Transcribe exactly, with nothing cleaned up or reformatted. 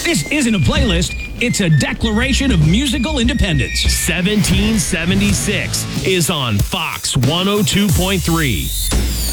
This isn't a playlist, it's a declaration of musical independence. seventeen seventy-six is on Fox one oh two point three.